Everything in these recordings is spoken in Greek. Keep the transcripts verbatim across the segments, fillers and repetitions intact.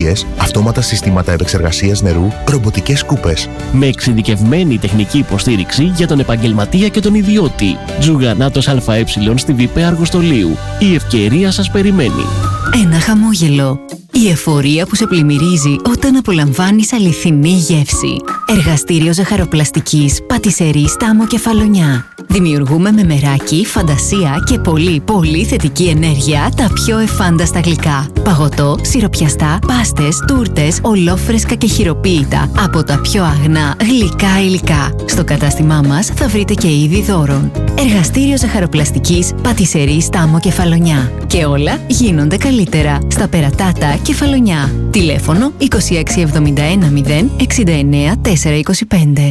συσκευασίες, αυτόματα συστήματα επεξεργασίας νερού, ρομποτικές σκούπες. Με εξειδικευμένη τεχνική υποστήριξη για τον επαγγελματία και τον ιδιώτη. Τζουγανάτος ΑΕ στη ΒΠ Αργοστολίου. Η ευκαιρία σας περιμένει. Ένα χαμόγελο. Η εφορία που σε πλημμυρίζει όταν απολαμβάνεις αληθινή γεύση. Εργαστήριο ζαχαροπλαστικής Πατισερή Στάμο Κεφαλονιά. Δημιουργούμε με μεράκι, φαντασία και πολύ πολύ θετική ενέργεια τα πιο εφάνταστα γλυκά. Παγωτό, σιροπιαστά, πάστες, τούρτες, ολόφρεσκα και χειροποίητα από τα πιο αγνά γλυκά υλικά. Στο κατάστημά μας θα βρείτε και είδη δώρων. Εργαστήριο ζαχαροπλαστικής Πατισερή Στάμο Κεφαλονιά. Και όλα γίνονται καλύτερα στα Περατάτα Κεφαλονιά. Τηλέφωνο είκοσι έξι εβδομήντα ένα μηδέν εξήντα εννέα τετρακόσια είκοσι πέντε.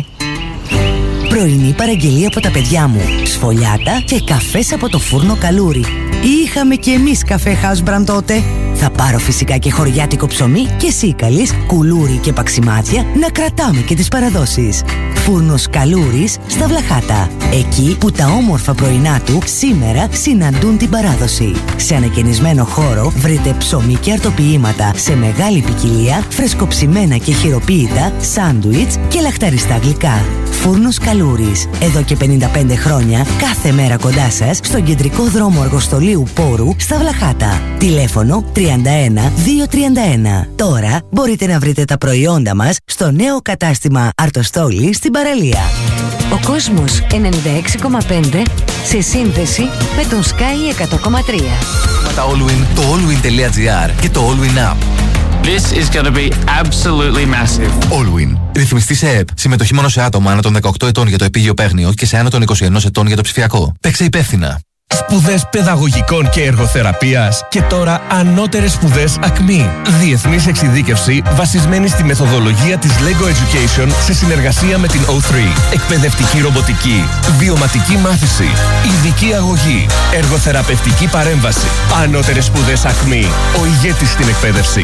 Πρωινή παραγγελία από τα παιδιά μου. Σφολιάτα και καφές από το φούρνο Καλούρι. Είχαμε κι εμείς καφέ House Brand τότε. Θα πάρω φυσικά και χωριάτικο ψωμί και σίκαλης, κουλούρι και παξιμάδια να κρατάμε και τις παραδόσεις. Φούρνος Καλούρης στα Βλαχάτα. Εκεί που τα όμορφα πρωινά του σήμερα συναντούν την παράδοση. Σε ανακαινισμένο χώρο βρείτε ψωμί και αρτοποιήματα σε μεγάλη ποικιλία, φρεσκοψημένα και χειροποίητα, σάντουιτς και λαχταριστά γλυκά. Φούρνος Καλούρης. Εδώ και πενήντα πέντε χρόνια, κάθε μέρα κοντά σας, στον κεντρικό δρόμο Αργοστολίου Πόρου στα Βλαχάτα. Τηλέφωνο τριάντα ένα διακόσια τριάντα ένα. Τώρα μπορείτε να βρείτε τα προϊόντα μας στο νέο κατάστημα Αρτοστόλη στην παραλία. Ο κόσμος ενενήντα έξι κόμμα πέντε σε σύνδεση με τον Sky εκατό κόμμα τρία. Τα Allwin, το allwin.gr και το Allwin App. This is going to be absolutely massive. Allwin. Ρυθμιστή σε ΕΕΠ. Συμμετοχή μόνο σε άτομα άνω των δεκαοκτώ ετών για το επίγειο παίγνιο και σε άνω των είκοσι ένα ετών για το ψηφιακό. Παίξε υπεύθυνα. Σπουδές παιδαγωγικών και εργοθεραπείας και τώρα ανώτερες σπουδές ΑΚΜΗ. Διεθνής εξειδίκευση βασισμένη στη μεθοδολογία της Lego Education σε συνεργασία με την ο θρι. Εκπαιδευτική ρομποτική, βιωματική μάθηση, ειδική αγωγή, εργοθεραπευτική παρέμβαση. Ανώτερες σπουδές ΑΚΜΗ. Ο ηγέτης στην εκπαίδευση.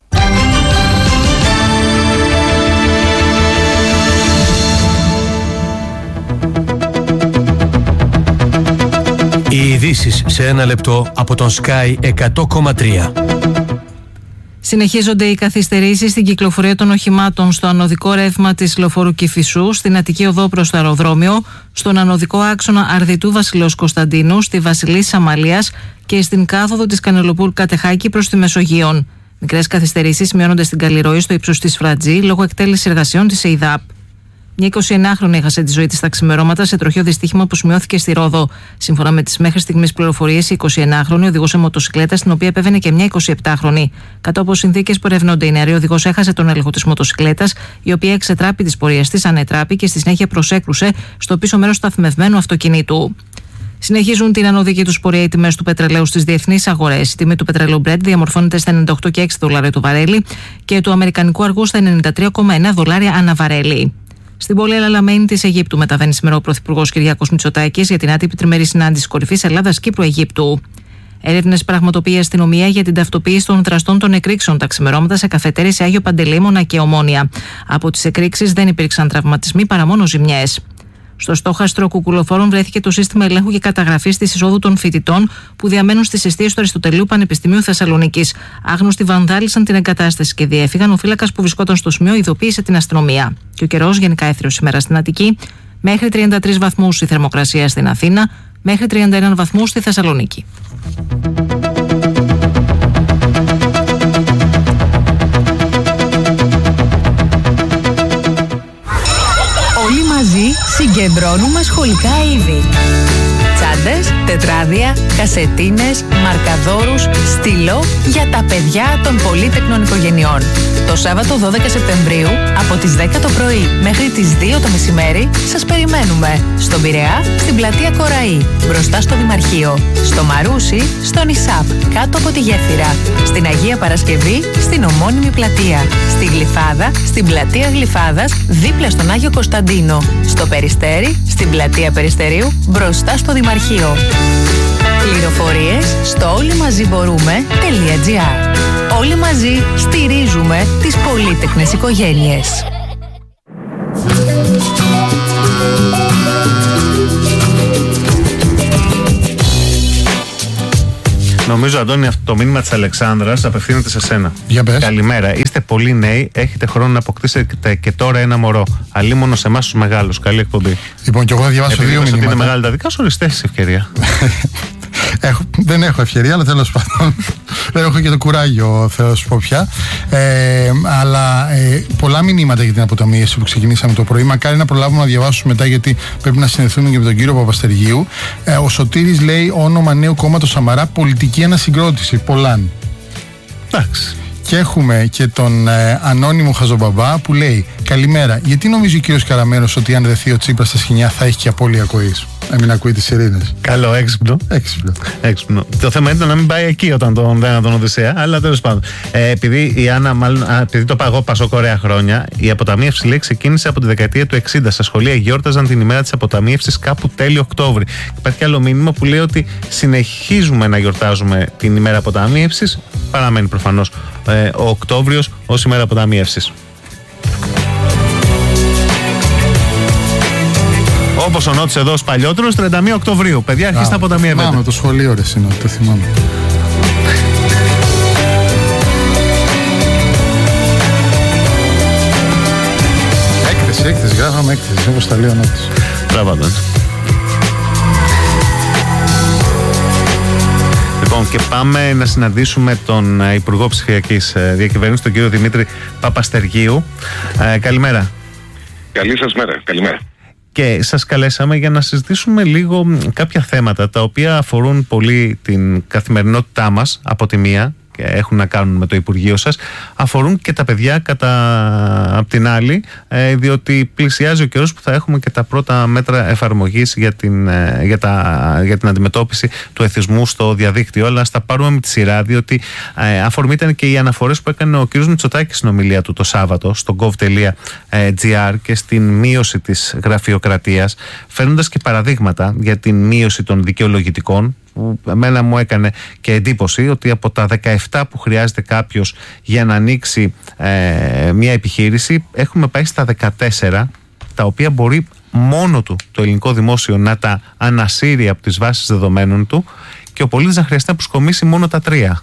Οι ειδήσεις σε ένα λεπτό από τον Sky εκατό κόμμα τρία. Συνεχίζονται οι καθυστερήσεις στην κυκλοφορία των οχημάτων στο ανωδικό ρεύμα της λεωφόρου Κηφισού, στην Αττική Οδό προς το αεροδρόμιο, στον ανωδικό άξονα Αρδιτού Βασιλέως Κωνσταντίνου, στη Βασιλής Αμαλίας και στην κάθοδο της Κανελοπούλ Κατεχάκη προς τη Μεσογείων. Μικρές καθυστερήσεις σημειώνονται στην Καλλιροή στο ύψος της Φρατζή λόγω εκτέλεσης εργασιών της ΕΙΔΑΠ. Μια εικοσιενάχρονη έχασε τη ζωή της στα ξημερώματα σε τροχαίο δυστύχημα που σημειώθηκε στη Ρόδο. Σύμφωνα με τις μέχρι στιγμής πληροφορίες, η εικοσιενάχρονη οδηγούσε μοτοσυκλέτα, στην οποία επέβαινε και μια εικοσιεπτάχρονη. Κάτω από συνθήκες που ερευνώνται, η νεαρή οδηγός έχασε τον έλεγχο της μοτοσυκλέτας, η οποία εξετράπη της πορείας της, ανετράπη και στη συνέχεια προσέκρουσε στο πίσω μέρος του σταθμευμένου αυτοκινήτου. Συνεχίζουν την ανωδική τους πορεία οι τιμές του πετρελαίου στις διεθνείς αγορές. Η τιμή του πετρελαίου Brent διαμορφώνεται στα ενενήντα οκτώ κόμμα έξι δολάρια το βαρέλι και του αμερικανικού αργού στα ενενήντα τρία κόμμα εννέα δολάρια ανά βαρέλι. Στην πόλη Αλαλαμένη της Αιγύπτου μεταβαίνει σήμερα ο Πρωθυπουργός Κυριάκος Μητσοτάκης για την άτυπη τριμερή συνάντηση κορυφής Ελλάδα-Κύπρου-Αιγύπτου. Έρευνες πραγματοποιεί η αστυνομία για την ταυτοποίηση των δραστών των εκρήξεων τα ξημερώματα σε καφετέρειες σε Άγιο Παντελεήμονα και Ομόνια. Από τις εκρήξεις δεν υπήρξαν τραυματισμοί παρά μόνο ζημιές. Στο στόχαστρο κουκουλοφόρων βρέθηκε το σύστημα ελέγχου και καταγραφής της εισόδου των φοιτητών που διαμένουν στις εστίες του Αριστοτελείου Πανεπιστημίου Θεσσαλονίκης. Άγνωστοι βανδάλισαν την εγκατάσταση και διέφυγαν. Ο φύλακας που βρισκόταν στο σημείο ειδοποίησε την αστυνομία. Και ο καιρός γενικά έθριος σήμερα στην Αττική, μέχρι τριάντα τρεις βαθμούς η θερμοκρασία στην Αθήνα, μέχρι τριάντα ένα βαθμούς στη Θεσσαλονίκη. Όλοι μαζί συγκεντρώνουμε σχολικά είδη. Τσάντες, τετράδια, κασετίνες, μαρκαδόρους, στυλό για τα παιδιά των πολύτεκνων οικογενειών. Το Σάββατο δώδεκα Σεπτεμβρίου από τις δέκα το πρωί μέχρι τις δύο το μεσημέρι σας περιμένουμε στον Πειραιά, στην πλατεία Κοραή, μπροστά στο Δημαρχείο, στο Μαρούσι, στον Ισάπ, κάτω από τη Γέφυρα, στην Αγία Παρασκευή, στην ομώνυμη πλατεία, στη Γλυφάδα, στην πλατεία Γλυφάδας, δίπλα στον Άγιο Κωνσταντίνο, στο Περιστέρι, στην πλατεία Περιστερίου, μπροστά στο Δημαρχείο. Πληροφορίες στο όλοιμαζιμπορούμε.gr. Όλοι μαζί στηρίζουμε τις πολύτεκνες οικογένειες. Νομίζω, Αντώνη, αυτό το μήνυμα της Αλεξάνδρας απευθύνεται σε σένα. Για πες. Καλημέρα. Είστε πολύ νέοι, έχετε χρόνο να αποκτήσετε και τώρα ένα μωρό. Αλίμονο σε εμάς τους μεγάλους. Καλή εκπομπή. Λοιπόν, και εγώ θα διαβάσω δύο μηνύματα. Επειδή είναι μεγάλη τα δικά σου, οριστές ευκαιρία. Έχω, δεν έχω ευκαιρία, αλλά τέλος πάντων δεν έχω και το κουράγιο, θέλω να σου πω πια. Ε, αλλά ε, πολλά μηνύματα για την αποταμίευση που ξεκινήσαμε το πρωί. Μακάρι να προλάβουμε να διαβάσουμε μετά, γιατί πρέπει να συνδεθούμε και με τον κύριο Παπαστεργίου. Ε, ο Σωτήρης λέει: όνομα νέου κόμματος Σαμαρά, πολιτική ανασυγκρότηση. Πολλάν. Εντάξει. Και έχουμε και τον ε, ανώνυμο Χαζομπαμπά που λέει: καλημέρα. Γιατί νομίζει ο κύριος Καραμέρος ότι αν δεθεί ο Τσίπρας στα σκηνιά θα έχει και απώλεια ακοής? Να μην ακούει τις σιρήνες. Καλό, έξυπνο. Έξυπνο. έξυπνο. Το θέμα είναι να μην πάει εκεί όταν τον δέναν τον Οδυσσέα, αλλά τέλος πάντων. Ε, επειδή η Άννα, μάλλον, α, επειδή το παγώ Πασόκ ωραία χρόνια, η αποταμίευση λέει ξεκίνησε από τη δεκαετία του εξήντα. Στα σχολεία γιόρταζαν την ημέρα της αποταμίευσης κάπου τέλειο Οκτώβρη. Υπάρχει άλλο μήνυμα που λέει ότι συνεχίζουμε να γιορτάζουμε την ημέρα αποταμίευσης. Παραμένει προφανώς ε, ο Οκτώβριος ως ημέρα αποταμίευσης. Όπως ο Νότης εδώ ως παλιότερος, τριάντα μία Οκτωβρίου. Παιδιά, αρχίστε να αποταμιεύετε. Θυμάμαι το σχολείο, ρε Σινό, το θυμάμαι. Έκθεση, έκθεση, γράφαμε έκθεση, όπως τα λέει ο Νότης. Μπράβο, Αντώνη. Λοιπόν, και πάμε να συναντήσουμε τον Υπουργό Ψηφιακής Διακυβέρνησης, τον κύριο Δημήτρη Παπαστεργίου. Ε, καλημέρα. Καλή σας μέρα. Καλημέρα. Και σας καλέσαμε για να συζητήσουμε λίγο κάποια θέματα τα οποία αφορούν πολύ την καθημερινότητά μας από τη μία και έχουν να κάνουν με το Υπουργείο σας, αφορούν και τα παιδιά κατά απ' την άλλη, ε, διότι πλησιάζει ο καιρός που θα έχουμε και τα πρώτα μέτρα εφαρμογής για την, ε, για τα, για την αντιμετώπιση του εθισμού στο διαδίκτυο, αλλά ας τα πάρουμε με τη σειρά, διότι ε, αφορμή ήταν και οι αναφορές που έκανε ο κ. Μητσοτάκης στην ομιλία του το Σάββατο στο gov τελεία gr και στην μείωση της γραφειοκρατίας, φέρνοντας και παραδείγματα για την μείωση των δικαιολογητικών, που εμένα μου έκανε και εντύπωση ότι από τα δεκαεπτά που χρειάζεται κάποιος για να ανοίξει ε, μια επιχείρηση έχουμε πάει στα δεκατέσσερα, τα οποία μπορεί μόνο του το ελληνικό δημόσιο να τα ανασύρει από τις βάσεις δεδομένων του και ο πολίτης να χρειαστεί να προσκομίσει μόνο τα τρία.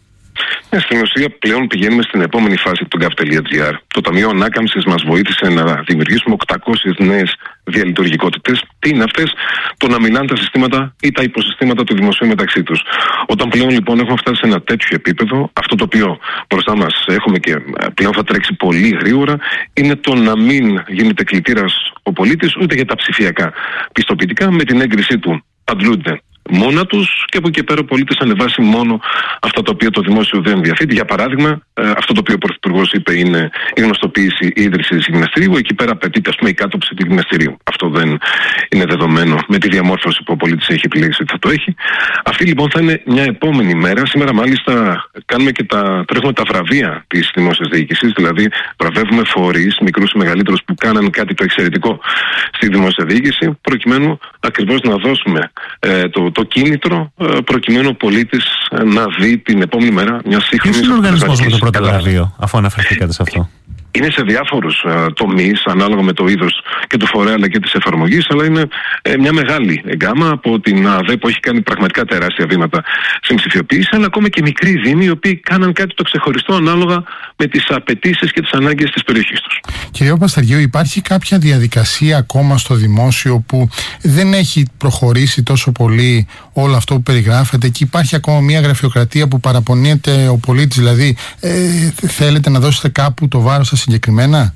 Ναι, στην ουσία πλέον πηγαίνουμε στην επόμενη φάση του gov τελεία gr. Το Ταμείο Ανάκαμψης μας βοήθησε να δημιουργήσουμε οκτακόσιες νέες διαλειτουργικότητες. Τι είναι αυτές? Το να μιλάνε τα συστήματα ή τα υποσυστήματα του δημοσίου μεταξύ τους. Όταν πλέον λοιπόν έχουμε φτάσει σε ένα τέτοιο επίπεδο, αυτό το οποίο μπροστά μας έχουμε και πλέον θα τρέξει πολύ γρήγορα, είναι το να μην γίνεται κλητήρας ο πολίτης ούτε για τα ψηφιακά πιστοποιητικά. Με την έγκρισή του αντλούνται μόνα τους και από εκεί πέρα ο πολίτης ανεβάσει μόνο αυτά τα οποία το δημόσιο δεν διαθέτει. Για παράδειγμα, αυτό το οποίο ο Πρωθυπουργός είπε είναι η γνωστοποίηση ίδρυσης γυμναστηρίου. Εκεί πέρα απαιτείται, ας πούμε, η κάτωψη του γυμναστηρίου. Αυτό δεν είναι δεδομένο με τη διαμόρφωση που ο πολίτης έχει επιλέξει ότι θα το έχει. Αυτή λοιπόν θα είναι μια επόμενη μέρα. Σήμερα, μάλιστα, κάνουμε και τα, τρέχουμε τα βραβεία της δημόσιας διοίκησης. Δηλαδή, βραβεύουμε φορείς, μικρούς ή μεγαλύτερους, που κάναν κάτι το εξαιρετικό στη δημόσια διοίκηση, προκειμένου ακριβώς να δώσουμε ε, το το κίνητρο προκειμένου ο πολίτης να δει την επόμενη μέρα μια σύγχρονη. Ποιος είναι ο οργανισμός με το πρώτο βραβείο, αφού αναφερθήκατε σε αυτό? Είναι σε διάφορους uh, τομείς, ανάλογα με το είδος και του φορέα αλλά και της εφαρμογής, αλλά είναι ε, μια μεγάλη γκάμα από την ΑΔΕ που έχει κάνει πραγματικά τεράστια βήματα στην ψηφιοποίηση, αλλά ακόμα και μικροί δήμοι οι οποίοι κάναν κάτι το ξεχωριστό ανάλογα με τις απαιτήσεις και τις ανάγκες της περιοχής τους. Κύριε Παπαστεργίου, υπάρχει κάποια διαδικασία ακόμα στο δημόσιο που δεν έχει προχωρήσει τόσο πολύ όλο αυτό που περιγράφεται και υπάρχει ακόμα μια γραφειοκρατία που παραπονιέται ο πολίτης? Δηλαδή, ε, θέλετε να δώσετε κάπου το βάρος σας συγκεκριμένα?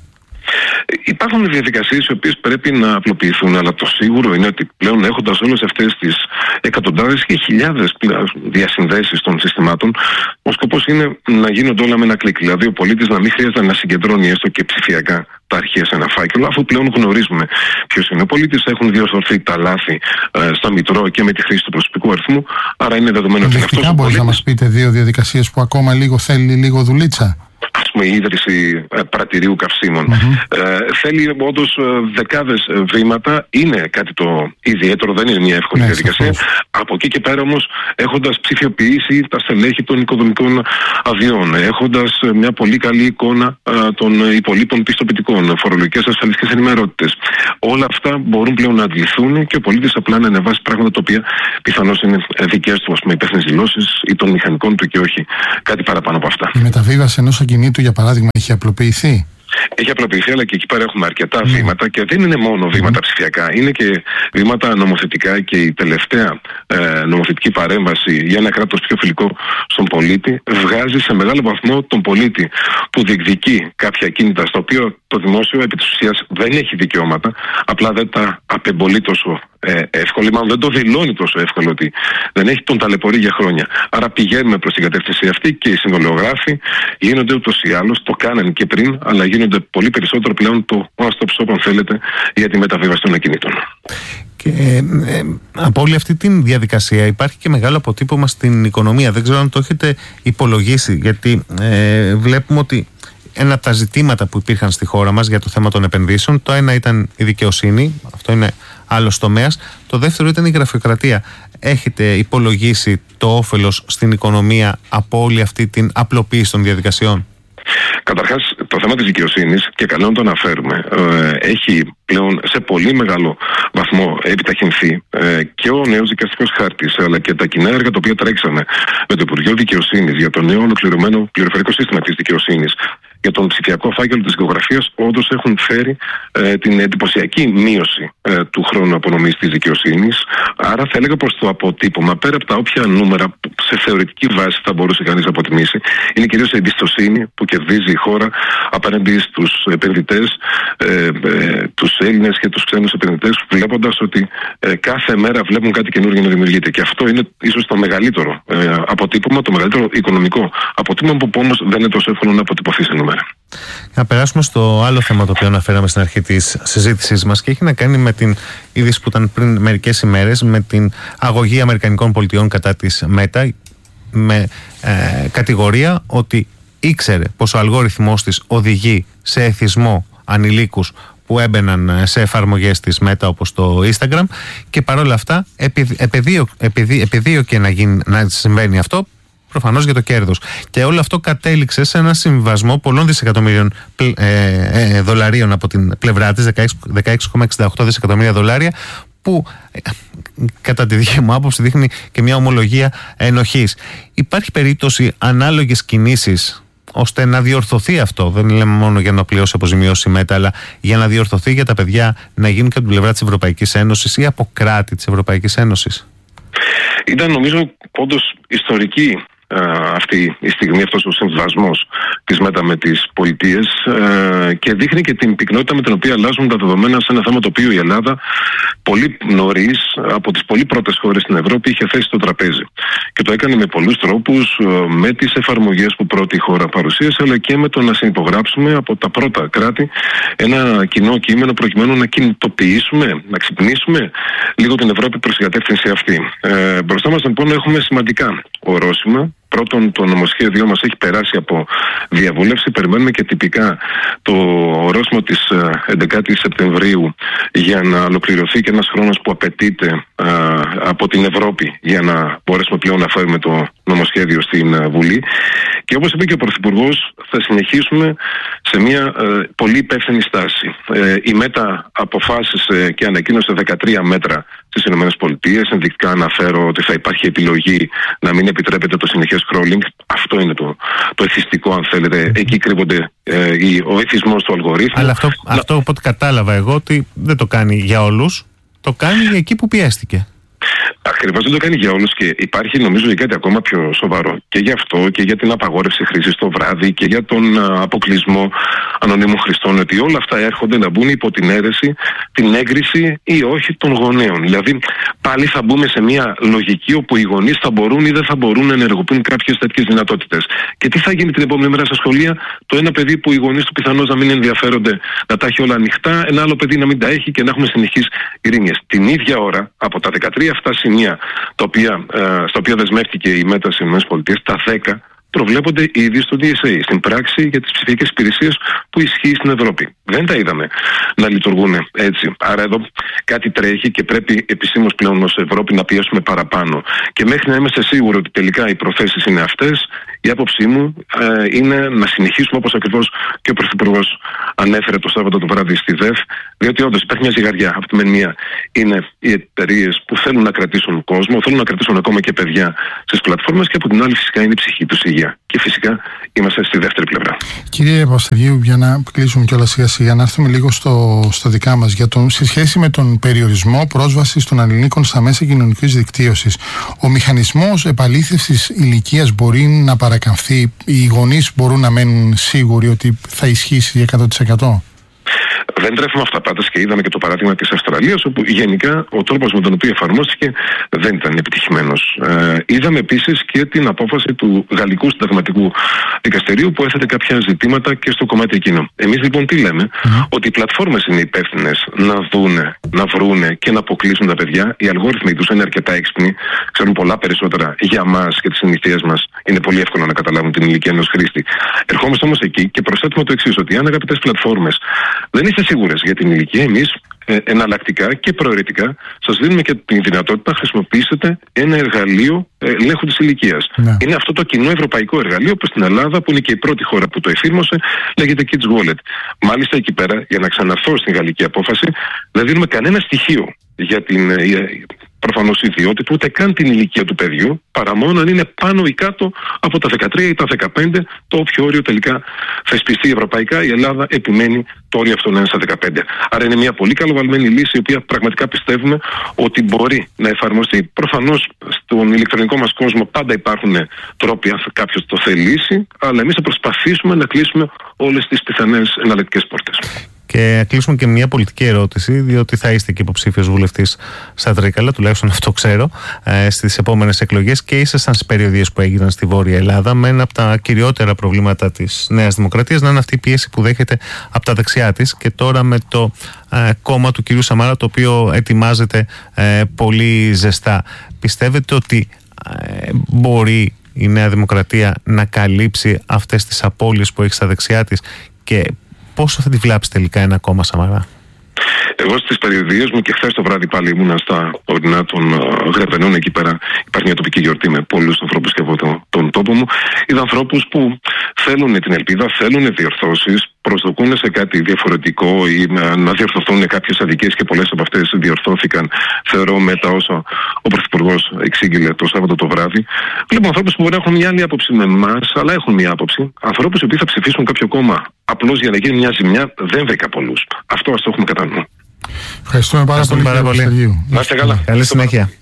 Υπάρχουν διαδικασίες οι οποίες πρέπει να απλοποιηθούν, αλλά το σίγουρο είναι ότι πλέον έχοντας όλες αυτές τις εκατοντάδες και χιλιάδες διασυνδέσεις των συστημάτων, ο σκοπός είναι να γίνονται όλα με ένα κλικ. Δηλαδή ο πολίτης να μην χρειάζεται να συγκεντρώνει έστω και ψηφιακά τα αρχεία σε ένα φάκελο, αφού πλέον γνωρίζουμε ποιος είναι ο πολίτης, έχουν διορθωθεί τα λάθη ε, στα Μητρό και με τη χρήση του προσωπικού αριθμού. Άρα είναι δεδομένο ότι αυτός ο πολίτης. Μπορείτε να μας πείτε δύο διαδικασίες που ακόμα λίγο θέλει λίγο δουλίτσα? Ας πούμε, η ίδρυση ε, πρατηρίου καυσίμων. Mm-hmm. Ε, θέλει όντως ε, δεκάδες βήματα. Είναι κάτι το ιδιαίτερο, δεν είναι μια εύκολη ναι, διαδικασία. Σαφώς. Από εκεί και πέρα όμως, έχοντας ψηφιοποιήσει τα στελέχη των οικοδομικών αδειών, έχοντας ε, μια πολύ καλή εικόνα ε, των υπολείπων πιστοποιητικών υλικών, φορολογικές ασφαλιστικές ενημερότητες. Όλα αυτά μπορούν πλέον να αντληθούν και ο πολίτης απλά να ανεβάσει πράγματα τα οποία πιθανώς είναι δικές του, ας πούμε, υπεύθυνες δηλώσεις ή των μηχανικών του και όχι κάτι παραπάνω από αυτά. Η μεταβίβαση ενός ακινήτου, για παράδειγμα, έχει απλοποιηθεί. Έχει απλοποιηθεί, αλλά και εκεί πέρα έχουμε αρκετά βήματα και δεν είναι μόνο βήματα mm. ψηφιακά, είναι και βήματα νομοθετικά και η τελευταία ε, νομοθετική παρέμβαση για ένα κράτος πιο φιλικό στον πολίτη βγάζει σε μεγάλο βαθμό τον πολίτη που διεκδικεί κάποια κίνητα στα οποία το δημόσιο επί της ουσίας δεν έχει δικαιώματα, απλά δεν τα απεμπολεί τόσο ε, εύκολα, μάλλον δεν το δηλώνει τόσο εύκολο ότι δεν έχει τον ταλαιπωρεί για χρόνια. Άρα πηγαίνουμε προς την κατεύθυνση αυτή και οι συμβολιογράφοι γίνονται ούτως ή άλλως, το κάνανε και πριν, αλλά γίνονται πολύ περισσότερο πλέον το one-stop shop, αν θέλετε, για τη μεταβίβαση των ακινήτων. Και ε, ε, από όλη αυτή τη διαδικασία υπάρχει και μεγάλο αποτύπωμα στην οικονομία. Δεν ξέρω αν το έχετε υπολογίσει, γιατί ε, βλέπουμε ότι ένα από τα ζητήματα που υπήρχαν στη χώρα μας για το θέμα των επενδύσεων, το ένα ήταν η δικαιοσύνη, αυτό είναι άλλος τομέας, το δεύτερο ήταν η γραφειοκρατία. Έχετε υπολογίσει το όφελος στην οικονομία από όλη αυτή την απλοποίηση των διαδικασιών? Καταρχάς, το θέμα της δικαιοσύνης, και καλό να το αναφέρουμε, ε, έχει πλέον σε πολύ μεγάλο βαθμό επιταχυνθεί ε, και ο νέος δικαστικός χάρτης, αλλά και τα κοινά έργα τα οποία τρέξαμε με το Υπουργείο Δικαιοσύνης για το νέο ολοκληρωμένο πληροφορικό σύστημα της δικαιοσύνης, για τον ψηφιακό φάκελο της δικογραφίας, όντως έχουν φέρει ε, την εντυπωσιακή μείωση ε, του χρόνου απονομής της δικαιοσύνης. Άρα θα έλεγα πως το αποτύπωμα, πέρα από τα όποια νούμερα που σε θεωρητική βάση θα μπορούσε κανείς να αποτιμήσει, είναι κυρίως η εμπιστοσύνη που κερδίζει η χώρα απέναντι στους επενδυτές, ε, ε, τους Έλληνες και τους ξένους επενδυτές, βλέποντας ότι ε, κάθε μέρα βλέπουν κάτι καινούργιο να δημιουργείται. Και αυτό είναι ίσως το μεγαλύτερο ε, αποτύπωμα, το μεγαλύτερο οικονομικό αποτύπωμα, που όμως δεν είναι τόσο εύκολο να αποτυπωθεί σε νούμερα. Να περάσουμε στο άλλο θέμα το οποίο αναφέραμε στην αρχή της συζήτησής μας και έχει να κάνει με την είδηση που ήταν πριν μερικές ημέρες, με την αγωγή Αμερικανικών Πολιτειών κατά της Meta, με ε, κατηγορία ότι ήξερε πως ο αλγόριθμός της οδηγεί σε εθισμό ανηλίκους που έμπαιναν σε εφαρμογές της Meta όπως το Instagram, και παρόλα αυτά επιδίωκε να, γίνει, να συμβαίνει αυτό, προφανώς για το κέρδος. Και όλο αυτό κατέληξε σε ένα συμβιβασμό πολλών δισεκατομμύριων ε, ε, δολαρίων από την πλευρά της, δεκαέξι κόμμα εξήντα οκτώ δισεκατομμύρια δολάρια, που ε, κατά τη δική μου άποψη δείχνει και μια ομολογία ενοχής. Υπάρχει περίπτωση ανάλογες κινήσεις ώστε να διορθωθεί αυτό? Δεν λέμε μόνο για να πληρώσει αποζημιώσει η Meta, αλλά για να διορθωθεί για τα παιδιά, να γίνουν και από την πλευρά της Ευρωπαϊκής Ένωσης ή από κράτη της Ευρωπαϊκής Ένωσης. Ήταν, νομίζω, όντως ιστορική αυτή η στιγμή, αυτός ο συμβιβασμός της Meta με τις πολιτείες, και δείχνει και την πυκνότητα με την οποία αλλάζουν τα δεδομένα σε ένα θέμα το οποίο η Ελλάδα πολύ νωρίς, από τις πολύ πρώτες χώρες στην Ευρώπη, είχε θέσει στο τραπέζι. Και το έκανε με πολλούς τρόπους, με τις εφαρμογές που πρώτη χώρα παρουσίασε, αλλά και με το να συνυπογράψουμε από τα πρώτα κράτη ένα κοινό κείμενο προκειμένου να κινητοποιήσουμε, να ξυπνήσουμε λίγο την Ευρώπη προς την κατεύθυνση αυτή. Ε, μπροστά μας, λοιπόν, έχουμε σημαντικά ορόσημα. Πρώτον, το νομοσχέδιό μας έχει περάσει από διαβούλευση. Περιμένουμε και τυπικά το ορόσημο της έντεκα Σεπτεμβρίου για να ολοκληρωθεί και ένας χρόνος που απαιτείται α, από την Ευρώπη για να μπορέσουμε πλέον να φέρουμε το νομοσχέδιο στην Βουλή. Και όπως είπε και ο Πρωθυπουργός, θα συνεχίσουμε σε μια ε, πολύ υπεύθυνη στάση. Ε, η Meta αποφάσισε και ανακοίνωσε δεκατρία μέτρα στις ΗΠΑ. Ενδεικτικά αναφέρω ότι θα υπάρχει επιλογή να μην επιτρέπεται το συνεχές scrolling. Αυτό είναι το, το εθιστικό, αν θέλετε. Εκεί κρύβονται ε, ο εθισμός του αλγορίθμου. Αλλά αυτό, Να... αυτό από ό,τι κατάλαβα εγώ, ότι δεν το κάνει για όλους. Το κάνει για εκεί που πιέστηκε. Ακριβώς, δεν το κάνει για όλους, και υπάρχει, νομίζω, για κάτι ακόμα πιο σοβαρό. Και για αυτό και για την απαγόρευση χρήσης το βράδυ και για τον αποκλεισμό ανωνύμων χρηστών, ότι όλα αυτά έρχονται να μπουν υπό την αίρεση, την έγκριση ή όχι των γονέων. Δηλαδή, πάλι θα μπούμε σε μια λογική όπου οι γονείς θα μπορούν ή δεν θα μπορούν να ενεργοποιούν κάποιες τέτοιες δυνατότητες. Και τι θα γίνει την επόμενη μέρα στα σχολεία? Το ένα παιδί που οι γονείς του πιθανώς να μην ενδιαφέρονται να τα έχει όλα ανοιχτά, ένα άλλο παιδί να μην τα έχει και να έχουμε συνεχείς ειρήνιες. Την ίδια ώρα, από τα δεκατρία αυτά σημεία τα οποία, ε, στα οποία δεσμεύτηκε η Meta στις ΗΠΑ, τα δέκα προβλέπονται ήδη στο ντι ες έι, στην πράξη για τις ψηφιακές υπηρεσίες που ισχύει στην Ευρώπη. Δεν τα είδαμε να λειτουργούν έτσι. Άρα εδώ κάτι τρέχει και πρέπει επισήμως πλέον ως Ευρώπη να πιέσουμε παραπάνω. Και μέχρι να είμαστε σίγουροι ότι τελικά οι προθέσεις είναι αυτές, η άποψή μου ε, είναι να συνεχίσουμε όπως ακριβώς και ο Πρωθυπουργός ανέφερε το Σάββατο το βράδυ στη ΔΕΦ, διότι όντως υπάρχει μια ζυγαριά. Από τη μεν μία είναι οι εταιρείες που θέλουν να κρατήσουν κόσμο, θέλουν να κρατήσουν ακόμα και παιδιά στις πλατφόρμες, και από την άλλη φυσικά είναι η ψυχή τους υγεία. Και φυσικά είμαστε στη δεύτερη πλευρά. Κύριε Παπαστεργίου, για να κλείσουμε κιόλας σιγά σιγά, να έρθουμε λίγο στο, στο δικά μας, για τον, σε σχέση με τον περιορισμό πρόσβασης των ανηλίκων στα μέσα κοινωνικής δικτύωσης. Ο μηχανισμός επαλήθευσης ηλικίας μπορεί να παρακαμφθεί, οι γονείς μπορούν να μένουν σίγουροι ότι θα ισχύσει εκατό τοις εκατό. Δεν τρέφουμε αυταπάτες και είδαμε και το παράδειγμα της Αυστραλίας, όπου γενικά ο τρόπος με τον οποίο εφαρμόστηκε δεν ήταν επιτυχημένος. Ε, είδαμε επίσης και την απόφαση του Γαλλικού Συνταγματικού Δικαστηρίου που έθετε κάποια ζητήματα και στο κομμάτι εκείνο. Εμείς λοιπόν τι λέμε, mm. ότι οι πλατφόρμες είναι υπεύθυνες να δούνε, να βρούνε και να αποκλείσουν τα παιδιά. Οι αλγόριθμοι τους είναι αρκετά έξυπνοι, ξέρουν πολλά περισσότερα για μας και τις συνηθίες μας. Είναι πολύ εύκολο να καταλάβουν την ηλικία ενός χρήστη. Ερχόμαστε όμως εκεί και προσθέτουμε το εξής, ότι αν αγαπητές πλατφόρμες δεν είστε σίγουρες για την ηλικία, εμείς ε, εναλλακτικά και προαιρετικά σας δίνουμε και τη δυνατότητα να χρησιμοποιήσετε ένα εργαλείο ελέγχου της ηλικίας. Ναι. Είναι αυτό το κοινό ευρωπαϊκό εργαλείο που στην Ελλάδα, που είναι και η πρώτη χώρα που το εφήρμοσε, λέγεται Kids Wallet. Μάλιστα εκεί πέρα, για να ξαναρθώ στην γαλλική απόφαση, δεν δίνουμε κανένα στοιχείο για την προφανώς ιδιότητα, ούτε καν την ηλικία του παιδιού, παρά μόνο αν είναι πάνω ή κάτω από τα δεκατρία ή τα δεκαπέντε, το όποιο όριο τελικά θεσπιστεί ευρωπαϊκά. Η Ελλάδα επιμένει το όριο αυτό να είναι στα δεκαπέντε. Άρα είναι μια πολύ καλοβαλμένη λύση, η οποία πραγματικά πιστεύουμε ότι μπορεί να εφαρμοστεί. Προφανώς στον ηλεκτρονικό μας κόσμο πάντα υπάρχουν τρόποι, αν κάποιος το θελήσει, αλλά εμείς θα προσπαθήσουμε να κλείσουμε όλες τις πιθανές εναλλακτικές πόρτες. Και να κλείσουμε και μια πολιτική ερώτηση, διότι θα είστε και υποψήφιος βουλευτής στα Τρίκαλα, τουλάχιστον αυτό ξέρω, ε, στις επόμενες εκλογές, και ήσασταν στις περιοδίες που έγιναν στη Βόρεια Ελλάδα, με ένα από τα κυριότερα προβλήματα της Νέας Δημοκρατίας να είναι αυτή η πίεση που δέχεται από τα δεξιά της, και τώρα με το ε, κόμμα του κυρίου Σαμάρα, το οποίο ετοιμάζεται ε, πολύ ζεστά. Πιστεύετε ότι ε, μπορεί η Νέα Δημοκρατία να καλύψει αυτές τις απώλειες που έχει στα δεξιά της, και πόσο θα τη βλάψει τελικά ένα κόμμα Σαμαρά? Εγώ στις περιοδίες μου, και χθες το βράδυ πάλι ήμουνα στα ορεινά των uh, Γρεπενών, εκεί πέρα υπάρχει μια τοπική γιορτή με πολλούς ανθρώπους και από το, τον τόπο μου. Είδα ανθρώπους που θέλουν την ελπίδα, θέλουν διορθώσεις, προσδοκούν σε κάτι διαφορετικό ή να, να διορθωθούν κάποιες αδικίες, και πολλές από αυτές διορθώθηκαν, θεωρώ, με τα όσα ο Πρωθυπουργός εξήγηλε το Σάββατο το βράδυ. Βλέπω ανθρώπους που μπορεί να έχουν μια άλλη άποψη με εμάς, αλλά έχουν μια άποψη. Ανθρώπους οι οποίοι θα ψηφίσουν κάποιο κόμμα απλώς για να γίνει μια ζημιά, δεν βρήκα πολλούς. Αυτό ας το έχουμε κατά νου. Ευχαριστούμε πάρα πολύ. πολύ. Να είστε καλά. Καλή συνέχεια.